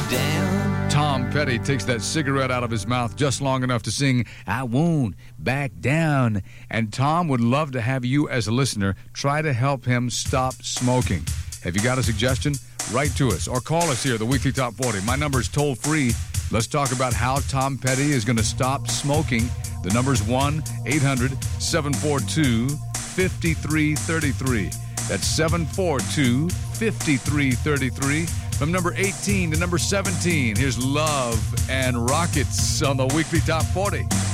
down. Tom Petty takes that cigarette out of his mouth just long enough to sing, I won't back down. And Tom would love to have you as a listener try to help him stop smoking. Have you got a suggestion? Write to us or call us here, the Weekly Top 40. My number is toll free. Let's talk about how Tom Petty is going to stop smoking. The number's 1-800-742-5333. That's 742-5333. From number 18 to number 17, here's Love and Rockets on the Weekly Top 40.